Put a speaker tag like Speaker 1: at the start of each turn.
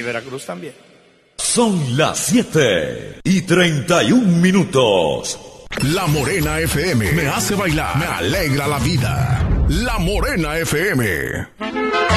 Speaker 1: Veracruz también.
Speaker 2: Son las 7:31.
Speaker 3: La Morena FM me hace bailar, me alegra la vida. La Morena FM.